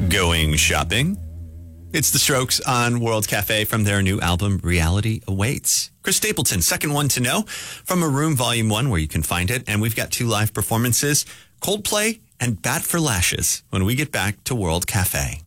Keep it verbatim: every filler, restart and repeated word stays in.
Going shopping? It's the Strokes on World Cafe from their new album, Reality Awaits. Chris Stapleton, second one to know from A Room Volume one, where you can find it. And we've got two live performances, Coldplay and Bat for Lashes, when we get back to World Cafe.